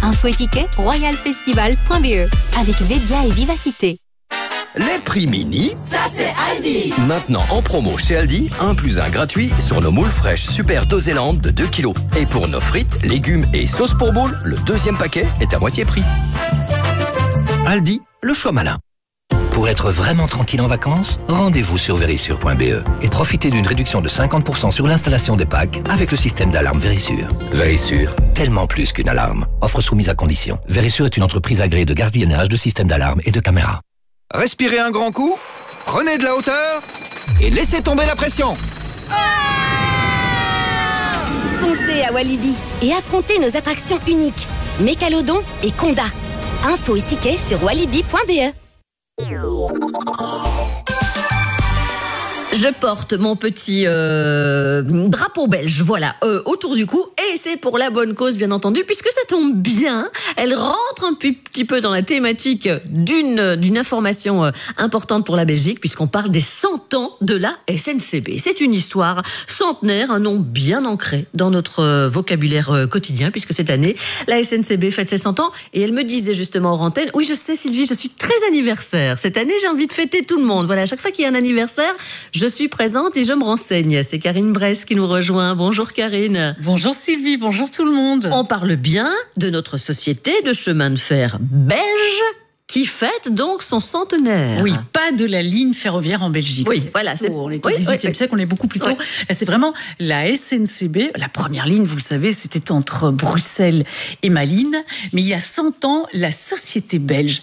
Info et tickets, royalfestival.be. Avec Védia et Vivacité. Les prix mini, ça c'est Aldi. Maintenant en promo chez Aldi, 1 + 1 gratuit sur nos moules fraîches Super Dosélande de 2 kg. Et pour nos frites, légumes et sauces pour moules, le deuxième paquet est à moitié prix. Aldi, le choix malin. Pour être vraiment tranquille en vacances, rendez-vous sur Verisure.be et profitez d'une réduction de 50% sur l'installation des packs avec le système d'alarme Verisure. Verisure, tellement plus qu'une alarme. Offre soumise à condition. Verisure est une entreprise agréée de gardiennage de systèmes d'alarme et de caméras. Respirez un grand coup, prenez de la hauteur et laissez tomber la pression. Foncez à Walibi et affrontez nos attractions uniques, Mécalodon et Conda. Infos et tickets sur walibi.be. Je porte mon petit drapeau belge, voilà, autour du cou, et c'est pour la bonne cause, bien entendu, puisque ça tombe bien. Elle rentre un petit peu dans la thématique d'une information importante pour la Belgique, puisqu'on parle des 100 ans de la SNCB. C'est une histoire centenaire, un nom bien ancré dans notre vocabulaire quotidien, puisque cette année, la SNCB fête ses 100 ans, et elle me disait justement hors antenne, oui, je sais, Sylvie, je suis très anniversaire. Cette année, j'ai envie de fêter tout le monde. Voilà, à chaque fois qu'il y a un anniversaire, je suis présente et je me renseigne. C'est Karine Bresse qui nous rejoint. Bonjour Karine. Bonjour Sylvie, bonjour tout le monde. On parle bien de notre société de chemin de fer belge qui fête donc son centenaire. Oui, pas de la ligne ferroviaire en Belgique. Oui, voilà. On est au XVIIIe siècle, on est beaucoup plus tôt. C'est vraiment la SNCB. La première ligne, vous le savez, c'était entre Bruxelles et Malines. Mais il y a 100 ans, la société belge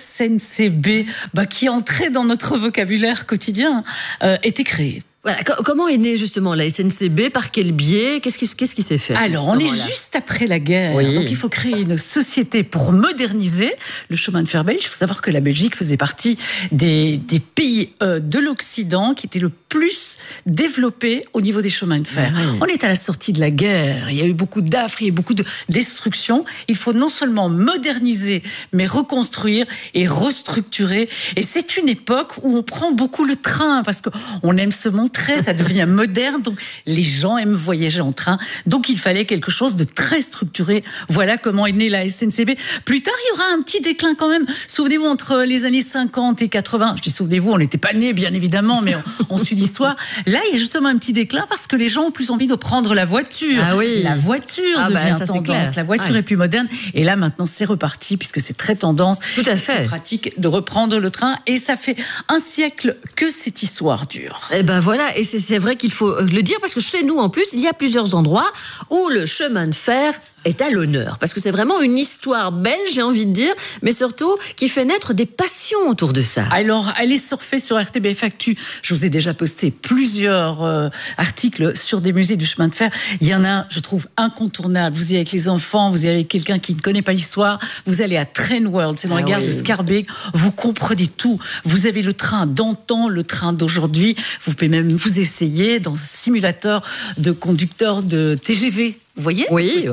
SNCB, qui entrait dans notre vocabulaire quotidien, était créée. Voilà. Comment est née justement la SNCB? Par quel biais? Qu'est-ce qui s'est fait? Alors, on est juste après la guerre. Oui. Donc, il faut créer une société pour moderniser le chemin de fer belge. Il faut savoir que la Belgique faisait partie des pays de l'Occident qui étaient le plus développés au niveau des chemins de fer. Oui. On est à la sortie de la guerre. Il y a eu beaucoup d'affres, il y a eu beaucoup de destruction. Il faut non seulement moderniser, mais reconstruire et restructurer. Et c'est une époque où on prend beaucoup le train parce qu'on aime se montrer. Ça devient moderne, donc les gens aiment voyager en train. Donc il fallait quelque chose de très structuré. Voilà comment est née la SNCB. Plus tard, il y aura un petit déclin quand même. Souvenez-vous, entre les années 50 et 80, je dis souvenez-vous, on n'était pas nés bien évidemment, mais on suit l'histoire. Là, il y a justement un petit déclin parce que les gens ont plus envie de prendre la voiture. Ah oui. La voiture devient tendance. La voiture est plus moderne. Et là, maintenant, c'est reparti puisque c'est très tendance. Tout à fait. C'est pratique de reprendre le train. Et ça fait un siècle que cette histoire dure. Eh ben voilà. Et c'est vrai qu'il faut le dire parce que chez nous, en plus, il y a plusieurs endroits où le chemin de fer est à l'honneur. Parce que c'est vraiment une histoire belge, j'ai envie de dire, mais surtout qui fait naître des passions autour de ça. Alors, allez surfer sur RTBF Actu. Je vous ai déjà posté plusieurs articles sur des musées du chemin de fer. Il y en a un, je trouve, incontournable. Vous y allez avec les enfants, vous y allez avec quelqu'un qui ne connaît pas l'histoire. Vous allez à Train World, c'est dans la gare de Schaerbeek. Vous comprenez tout. Vous avez le train d'antan, le train d'aujourd'hui. Vous pouvez même vous essayer dans un simulateur de conducteur de TGV. Vous voyez ? Oui,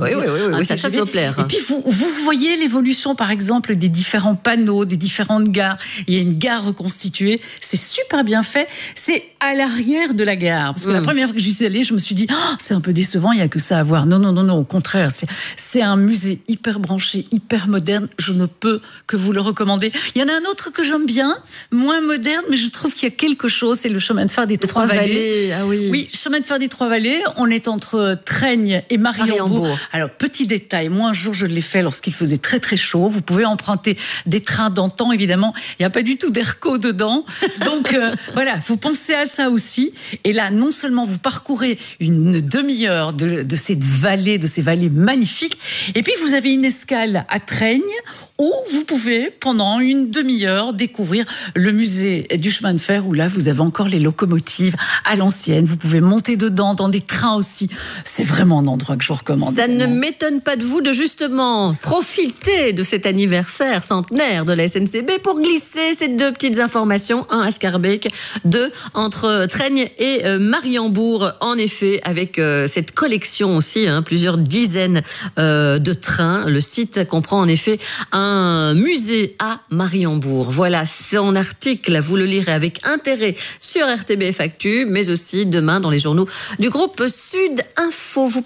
ça doit plaire. Et puis, vous voyez l'évolution, par exemple, des différents panneaux, des différentes gares. Il y a une gare reconstituée. C'est super bien fait. C'est à l'arrière de la gare. Parce que la première fois que j'y suis allée, je me suis dit, c'est un peu décevant, il n'y a que ça à voir. Non, au contraire. C'est un musée hyper branché, hyper moderne. Je ne peux que vous le recommander. Il y en a un autre que j'aime bien, moins moderne, mais je trouve qu'il y a quelque chose. C'est le chemin de fer des Trois-Vallées. Ah oui. Oui, chemin de fer des Trois-Vallées. On est entre Traigne et Mariembourg. Alors, petit détail, moi un jour je l'ai fait lorsqu'il faisait très très chaud. Vous pouvez emprunter des trains d'antan, évidemment. Il n'y a pas du tout d'airco dedans. Donc voilà, vous pensez à ça aussi. Et là, non seulement vous parcourez une demi-heure de ces vallées magnifiques, et puis vous avez une escale à Traigne où vous pouvez, pendant une demi-heure, découvrir le musée du chemin de fer, où là, vous avez encore les locomotives à l'ancienne. Vous pouvez monter dedans, dans des trains aussi. C'est vraiment un endroit que je vous recommande. Ça ne m'étonne pas de vous de justement profiter de cet anniversaire centenaire de la SNCB pour glisser ces deux petites informations, un à Schaerbeek, deux entre Traigne et Mariembourg. En effet, avec cette collection aussi, plusieurs dizaines de trains. Le site comprend en effet un musée à Mariembourg. Voilà, son article, vous le lirez avec intérêt sur RTBF Actu, mais aussi demain dans les journaux du groupe Sud Info. Vous parlez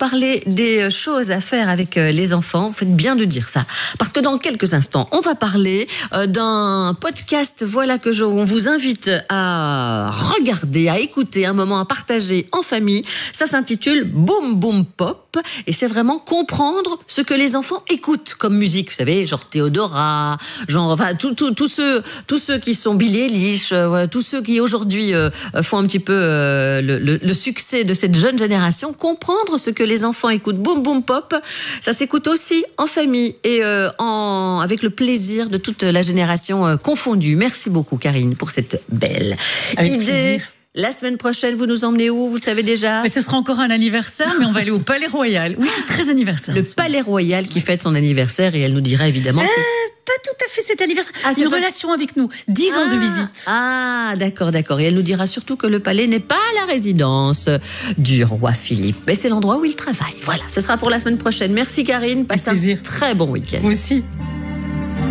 des choses à faire avec les enfants, vous faites bien de dire ça. Parce que dans quelques instants, on va parler d'un podcast, voilà, on vous invite à regarder, à écouter, un moment à partager en famille. Ça s'intitule Boom Boom Pop et c'est vraiment comprendre ce que les enfants écoutent comme musique. Vous savez, genre Théodora, genre, enfin, tous ceux qui sont Billie Eilish, tous ceux qui aujourd'hui font un petit peu le succès de cette jeune génération. Comprendre ce que les enfants écoutent. Boom Boom Pop, ça s'écoute aussi en famille et avec le plaisir de toute la génération confondue. Merci beaucoup Karine pour cette belle idée. Plaisir. La semaine prochaine, vous nous emmenez où? Vous le savez déjà? Mais ce sera encore un anniversaire, mais on va aller au Palais Royal. Oui, très anniversaire. Le Palais Royal qui fête son anniversaire et elle nous dira évidemment... Pas tout à fait cet anniversaire. Une relation avec nous. 10 ans de visite. Ah, d'accord. Et elle nous dira surtout que le palais n'est pas la résidence du roi Philippe, mais c'est l'endroit où il travaille. Voilà, ce sera pour la semaine prochaine. Merci Karine, passe un très bon week-end. Vous aussi.